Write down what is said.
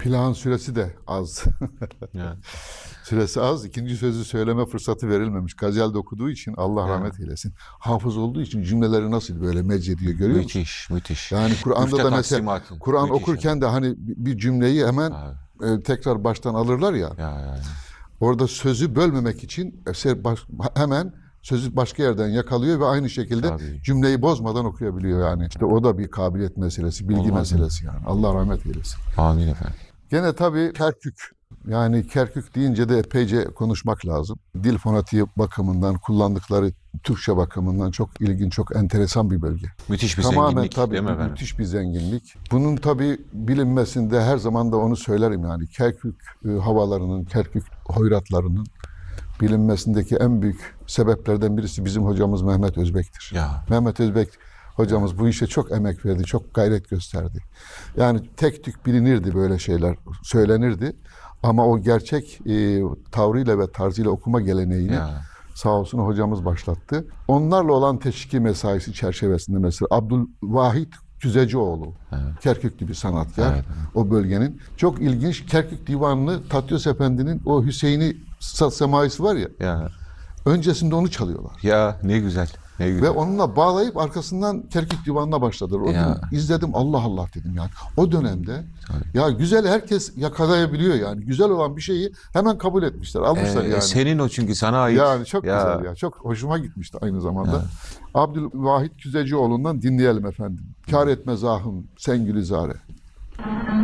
Plağın süresi de az. Yani, Süresi az. İkinci sözü söyleme fırsatı verilmemiş. Gazel'de okuduğu için Allah yani. rahmet eylesin. Hafız olduğu için cümleleri nasıl böyle mecediyor görüyor musun? Müthiş, müthiş. Yani Kur'an'da Üfte da mesela taksimatın. Kur'an Müthiş okurken de hani bir cümleyi hemen tekrar baştan alırlar ya. ya. Orada sözü bölmemek için hemen sözü başka yerden yakalıyor ve aynı şekilde Tabii. cümleyi bozmadan okuyabiliyor yani. İşte o da bir kabiliyet meselesi, bilgi Olmaz mı? meselesi yani. Allah rahmet eylesin. Amin efendim. Gene tabii Kerkük. Yani Kerkük deyince de epeyce konuşmak lazım. Dil fonetiği bakımından, kullandıkları Türkçe bakımından çok ilginç, çok enteresan bir bölge. Müthiş bir Tamamen zenginlik tabii değil mi efendim? müthiş bir zenginlik. Bunun tabii bilinmesinde her zaman da onu söylerim yani. Kerkük havalarının, Kerkük hoyratlarının bilinmesindeki en büyük sebeplerden birisi bizim hocamız Mehmet Özbek'tir. Ya. Mehmet Özbek hocamız bu işe çok emek verdi, çok gayret gösterdi. Yani tek tük bilinirdi böyle şeyler, söylenirdi. Ama o gerçek tavrıyla ve tarzıyla okuma geleneğini Ya. sağ olsun hocamız başlattı. Onlarla olan teşviki mesaisi çerçevesinde mesela Abdülvahit Küzecioğlu, Kerküklü bir sanatkar, Evet. o bölgenin. Çok ilginç Kerkük Divanı'nı Tatyos Efendi'nin o Hüseyin'i semaisi var ya, Ya. öncesinde onu çalıyorlar. Ya ne güzel. Ne güzel. Ve onunla bağlayıp arkasından Kerkük Divanı'na başladılar. O Ya. gün izledim, Allah Allah dedim yani. O dönemde ya güzel herkes yakalayabiliyor yani. Güzel olan bir şeyi hemen kabul etmişler, almışlar yani. Senin o çünkü sana ait. Yani çok güzel ya. Çok hoşuma gitmişti aynı zamanda. Abdülvahit Küzecioğlu'ndan dinleyelim efendim. Kâr etmez ahım sen gülizare.